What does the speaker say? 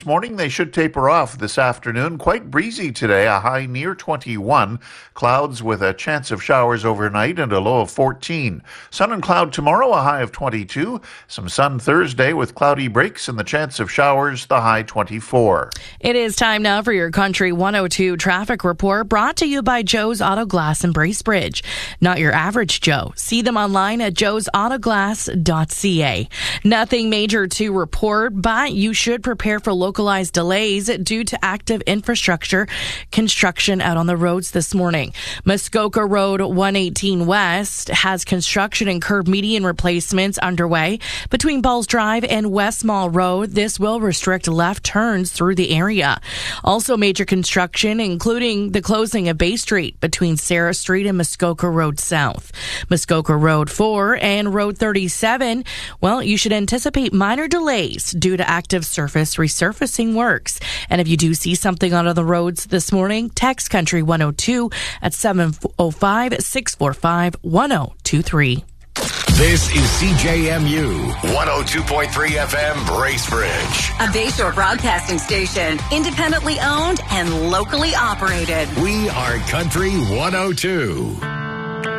Morning, they should taper off this afternoon. Quite breezy today, a high near 21. Clouds with a chance of showers overnight and a low of 14. Sun and cloud tomorrow, a high of 22. Some sun Thursday with cloudy breaks and the chance of showers, the high 24. It is time now for your Country 102 traffic report, brought to you by Joe's Auto Glass in Bracebridge. Not your average Joe. See them online at joesautoglass.ca. Nothing major to report, but you should prepare for localized delays due to active infrastructure construction out on the roads this morning. Muskoka Road 118 West has construction and curb median replacements underway between Balls Drive and West Mall Road. This will restrict left turns through the area. Also major construction, including the closing of Bay Street between Sarah Street and Muskoka Road South. Muskoka Road 4 and Road 37, well, you should anticipate minor delays due to active surface resurfacing works. And if you do see something on the roads this morning, text Country 102 at 705-645-1023. This is CJMU 102.3 FM Bracebridge, a Bayshore broadcasting station, independently owned and locally operated. We are Country 102.